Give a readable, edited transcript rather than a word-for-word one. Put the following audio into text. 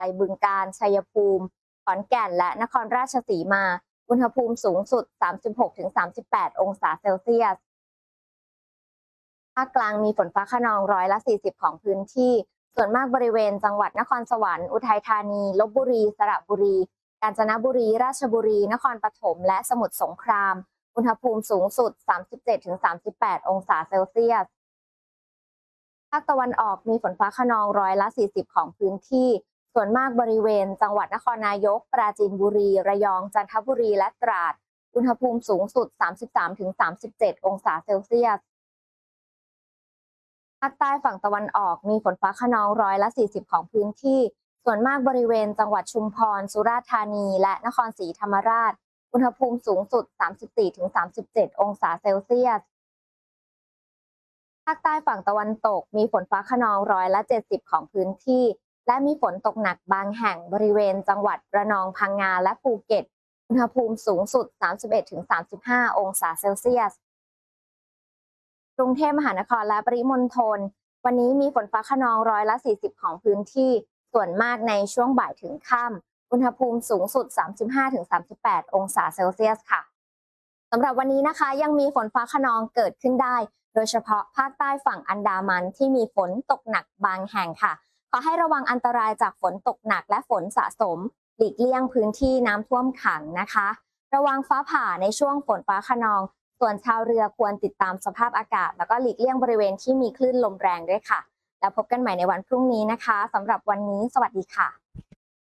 ไปบึงกาฬชัยภูมิขอนแก่นและนครราชสีมาอุณหภูมิสูงสุด 36-38 องศาเซลเซียสภาคกลางมีฝนฟ้าคะนอง40%ของพื้นที่ส่วนมากบริเวณจังหวัดนครสวรรค์อุทัยธานีลพบุรีสระบุรีกาญจนบุรีราชบุรีนครปฐมและสมุทรสงครามอุณหภูมิสูงสุด 37-38 องศาเซลเซียสภาคตะวันออกมีฝนฟ้าคะนอง40%ของพื้นที่ส่วนมากบริเวณจังหวัดนครนายกปราจีนบุรีระยองจันทบุรีและตราดอุณหภูมิสูงสุด 33-37 องศาเซลเซียสภาคใต้ฝั่งตะวันออกมีฝนฟ้าคะนอง40%ของพื้นที่ส่วนมากบริเวณจังหวัดชุมพรสุราษฎร์ธานีและนครศรีธรรมราชอุณหภูมิสูงสุด 34-37 องศาเซลเซียสภาคใต้ฝั่งตะวันตกมีฝนฟ้าคะนอง70%ของพื้นที่และมีฝนตกหนักบางแห่งบริเวณจังหวัดระนองพังงาและภูเก็ตอุณหภูมิสูงสุด 31-35 องศาเซลเซียสกรุงเทพมหานครและปริมณฑลวันนี้มีฝนฟ้าคะนอง40%ของพื้นที่ส่วนมากในช่วงบ่ายถึงค่ำอุณหภูมิสูงสุด 35-38 องศาเซลเซียสค่ะสำหรับวันนี้นะคะยังมีฝนฟ้าคะนองเกิดขึ้นได้โดยเฉพาะภาคใต้ฝั่งอันดามันที่มีฝนตกหนักบางแห่งค่ะขอให้ระวังอันตรายจากฝนตกหนักและฝนสะสมหลีกเลี่ยงพื้นที่น้ำท่วมขังนะคะระวังฟ้าผ่าในช่วงฝนฟ้าคะนองส่วนชาวเรือควรติดตามสภาพอากาศแล้วก็หลีกเลี่ยงบริเวณที่มีคลื่นลมแรงด้วยค่ะแล้วพบกันใหม่ในวันพรุ่งนี้นะคะสำหรับวันนี้สวัสดีค่ะ